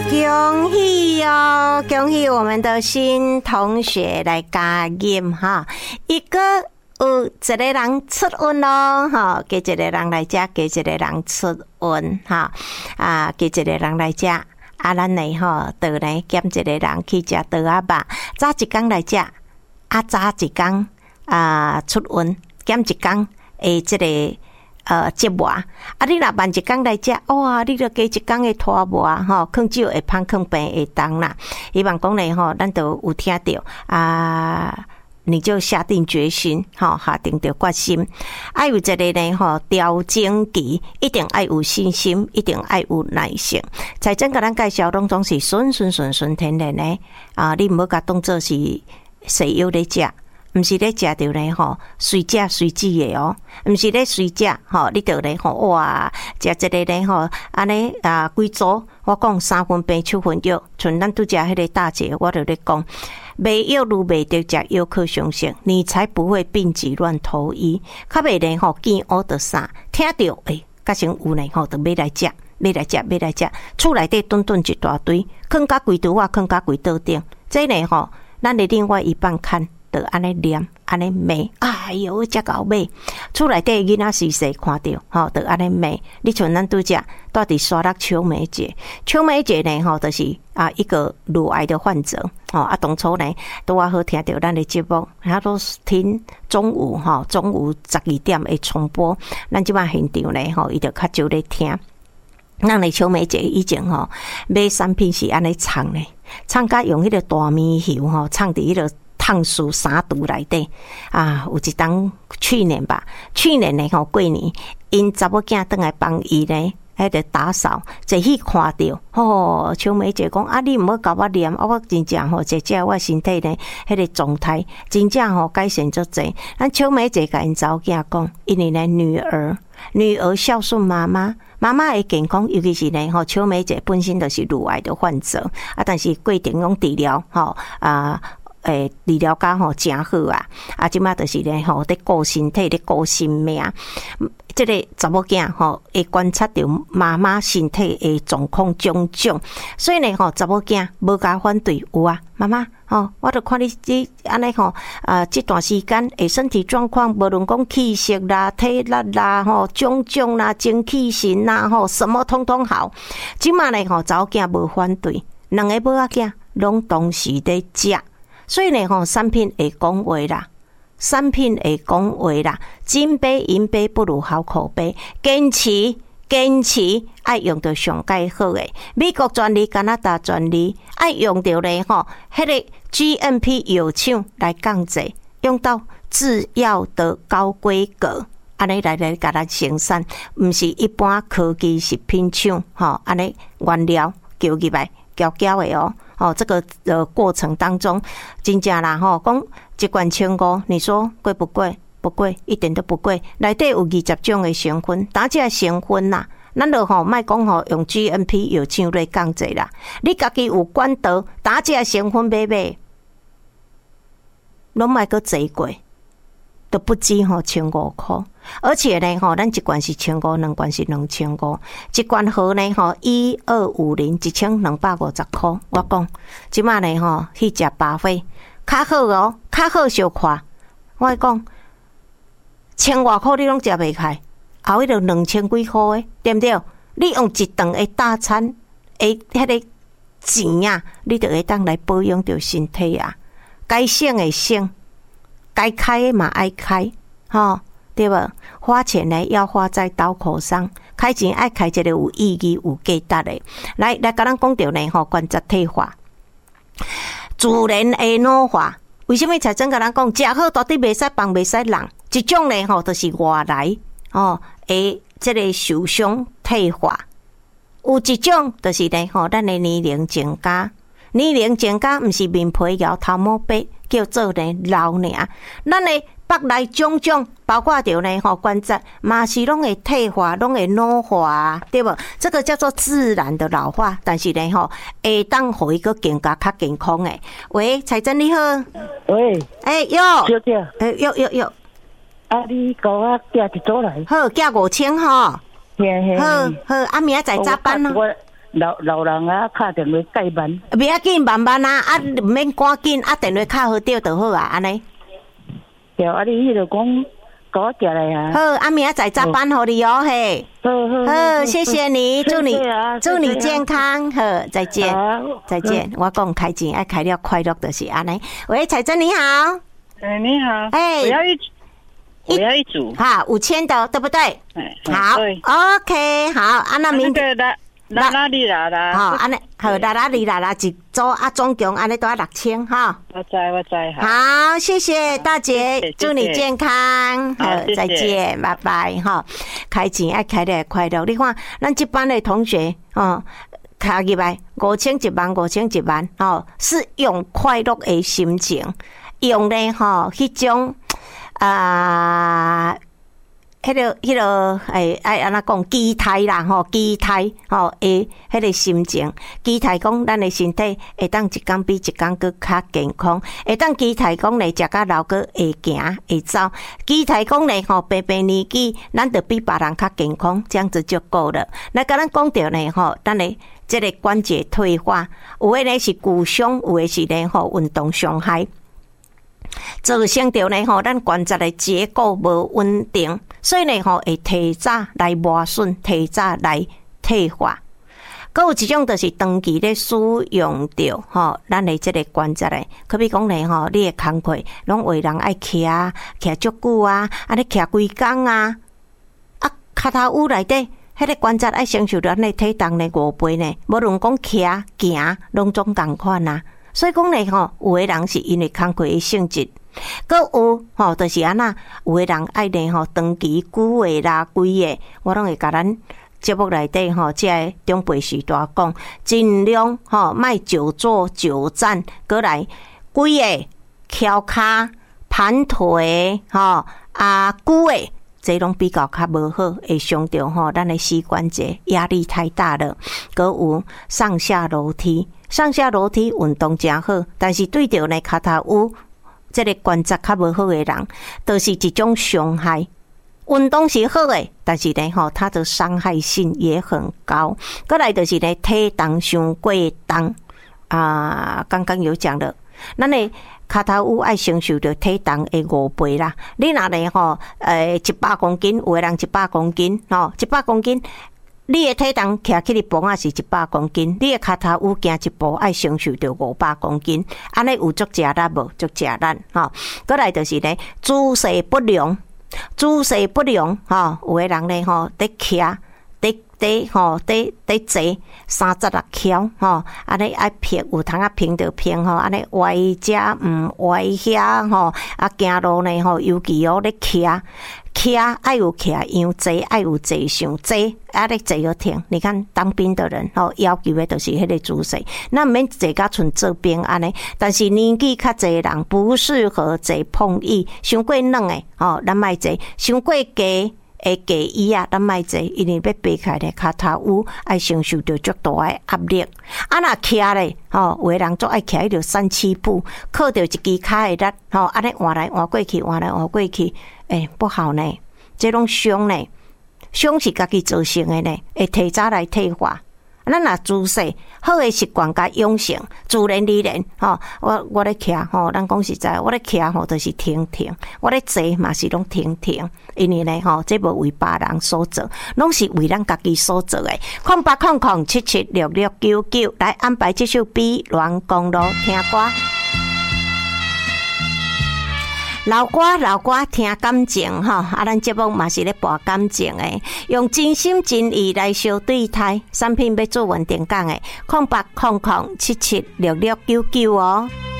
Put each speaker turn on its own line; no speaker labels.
恭喜哦！恭喜我们的新同学来加入哈！一个有一个人出运咯，哈，给一个人来遮，给一个人出运哈啊，给一个人来遮啊，咱呢吼，倒呢减一个人去食倒啊肉，早一工来遮啊，早一工啊出运，减一工诶，这个。节目啊，你若慢一工来食，哇，你著加一工的拖磨吼，更少会胖更病会当啦。希望讲咧吼，咱都有听到啊，你就下定决心吼，下定着决心，爱有一个呢吼调整期，一定爱有信心，一定爱有耐性。财政甲咱介绍拢总是顺天然的啊，你毋好甲当做是西药咧食。毋是咧食着咧吼，随食随止的哦，毋是咧随食吼，你着咧吼哇，食一个咧吼，安尼啊，规组我讲3分病7分药，像咱拄食迄个大姐，我着咧讲，卖药如卖着食药可相信，你才不会病急乱投医，较袂咧吼见乌着啥，听着甲先有呢吼，着要来食，要来食，厝内底顿一大堆，囥甲规拄啊，囥甲规桌顶，这呢吼，咱的另外一半看。就安尼念，安尼骂，哎哟，遮搞骂！厝内底囡仔时细看到，吼，就安尼骂。你像咱拄只住伫沙鹿秋梅节，秋梅节呢，吼，就是啊一个乳癌的患者，吼啊，当初呢都好听到咱的节目，他都听中午12点的重播，咱即摆现场呢，吼，伊就较少咧听。咱的秋梅节以前吼，买产品是安尼唱呢，唱甲用迄个大米油吼，唱伫迄个。烫树3度内底啊，有一当去年呢吼过年，因查某囝倒来帮伊呢，迄个打扫，就去看到，吼，秋梅姐讲啊，你毋好甲我念，啊，我真正吼，姐姐我身体呢，迄个状态真正吼改善足济。咱秋梅姐甲因查某囝讲，因为呢女儿孝顺妈妈。妈妈的健康，尤其是呢，吼，秋梅姐本身就是乳癌的患者啊，但是过程用治疗，吼啊。治疗家吼真好啊！啊，即马就是咧吼，咧顾身体，咧顾生命。这个查某囝吼会观察到妈妈身体的状况种种，所以呢吼，查某囝无甲反对有啊，妈妈吼，我著看你安尼吼这段时间的身体状况，无论讲气色啦、体力啦、吼种种啦、精气神啦、吼什么通通好。即马呢吼，查某囝无反对，两个母仔囝拢同时咧食。所以呢，吼产品会讲话啦，金杯银杯不如好口碑，坚持爱用到上介好诶，美国专利、加拿大专利，爱用到咧吼，迄个 GMP 药厂来降制，用到制药的高规格，安尼来甲咱生产，毋是一般科技食品厂吼，安尼原料叫入来，搅诶哦。哦，这个过程当中，真正啦吼，讲一罐1500，你说贵不贵？不贵，一点都不贵。内底有20种的成分，打这成分啦，咱就吼莫讲吼用 GMP 药厂来降济啦。你家己有管道，打这成分买，拢莫个济过，都不止吼1500。而且呢，吼，咱一罐是1500，两罐是2500，一罐号呢，吼，1250，1250块。我讲，即马呢，吼，去食巴菲，较好哦，较好小看。我讲，1000多块你拢食袂开，后迄个2000几块诶，对不对？你用一顿的大餐，迄个钱啊，你就会当来保养着身体啊。该省的省，该开的嘛爱开，吼。对吧？花钱呢要花在刀口上，开钱爱开一个有意义、有价值的。来，甲咱讲到呢吼，关节退化、自然的老化。为什么才真甲咱讲，食好到底袂使放袂使人？一种呢吼，就是外来哦，这个受伤退化；有一种就是呢吼，咱的年龄增加，毋是面皮摇头毛白，叫做呢老尔。咱的腹内种种，包括着呢吼关节，嘛是拢会退化，拢会老化，对不？这个叫做自然的老化，但是呢吼，会当互伊个更加较健康诶。喂，彩珍你好。
喂。
哟。
小姐。
哟。
啊，你甲我寄一组来。
好，寄5000吼。
嘿。
好，啊，明仔载早班咯。
老人啊，打电话介慢。
不要紧，慢慢啊，唔免赶紧，电话敲好掉就好啊，安尼。
对，你迄个讲搞起来啊。
好，明仔载早班互你哦，嘿。好，谢谢你，祝你健康，好，再见，再见。我讲开钱爱开了快乐就是安尼。喂，彩珍你好。
你好。我要一组。
好，5000的，对不对？好 ，OK， 好，那明天。
拉里啦啦，
好，安尼好，拉里啦啦一组总共安尼都要6000哈。
我知。
好，谢谢大姐，祝你健康，好，再见，拜拜哈。开钱爱开得快乐，你看咱这班的同学哦，卡入来5000一万哦，是用快乐的心情，用咧吼迄种迄个安怎讲期待啦吼，期待吼诶，迄个心情，期待讲咱的身体会当一天比一天搁较健康，会当期待讲咧食甲老搁会行会走，期待讲咧吼白年纪咱就比别人较健康，这样子就够了。那甲咱讲到呢吼，咱的这个关节退化，有诶呢是骨伤，有诶是呢吼运动伤害。造成着呢吼，咱关节的结构无稳定，所以呢吼会提早来磨损，提早来退化。还有一种就是长期咧使用着吼，咱的这个关节咧，可比讲呢吼，你的工课拢为人爱徛足久啊，安尼徛规工啊，脚头趺内底，迄个关节爱承受着咱的体重的5倍呢，无论讲徛行拢总共款啊。所以讲咧吼，有诶人是因为工课诶性质，搁有吼，就是安那有诶人爱咧吼，长期久诶啦、规诶，我拢会甲咱节目内底吼，即个长辈时代讲，尽量吼，莫久坐久站，过来规诶翘骹、盘腿吼久诶。这拢比较较无好，会伤到吼咱的膝关节，压力太大了。搁有上下楼梯运动真好，但是对着呢脚头有这个关节较无好的人，都是一种伤害。运动是好的，但是呢吼，它的伤害性也很高。过来就是呢体重伤过重刚刚有讲了，咱的脚头有爱承受着体重的5倍啦。你若呢吼，100公斤，有的人100公斤吼，100公斤，你的体重徛起你磅啊是100公斤，你的脚头有行一步爱承受着500公斤，安尼有足食力无？足食力吼。过来就是呢姿势不良吼，有的人呢吼在徛。在坐36翘吼，安尼爱平有通平就平吼，安尼歪遮毋歪遐吼，行路呢吼，尤其咧徛爱有徛样坐，爱有坐上坐，咧坐要停。你看当兵的人吼，要求的就是迄个姿势，那免坐甲像做兵安尼，但是年纪较侪人不适合坐碰椅，伤过软的吼，咱莫坐，伤过低。架椅啊，咱莫坐，因为要爬开咧，脚头有爱承受着足大诶压力。若徛咧，吼，有诶人足爱徛迄条3、7步，靠着一支骹诶力，吼，安尼换来换过去，不好呢，这种伤呢，伤是家己造成诶呢，会提早来退化。咱若姿势好诶习惯甲养成，自然而然吼。我咧徛吼，咱讲实在，我咧徛吼就是停，我咧坐嘛是拢停，因为呢吼，这无为别人所做，拢是为咱家己所做诶。0800776699来安排这首《比乱公路》听歌。老歌听感情吼，咱节目嘛是咧播感情诶，用真心真意来相对待。产品要做稳定讲诶，0800776699哦。